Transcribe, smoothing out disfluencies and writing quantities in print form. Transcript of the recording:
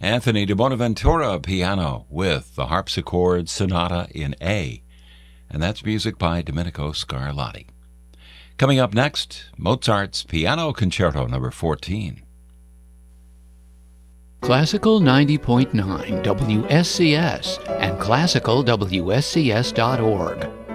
Anthony de Bonaventura piano with the Harpsichord Sonata in A. And that's music by Domenico Scarlatti. Coming up next, Mozart's Piano Concerto No. 14. Classical 90.9 WSCS and classicalwscs.org.